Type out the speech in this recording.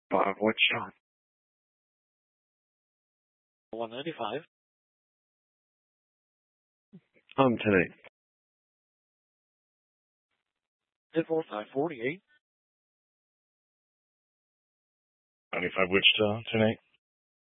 5 Wichita. 195. 10-8. 10-4, 548. 95 Wichita, 10-8.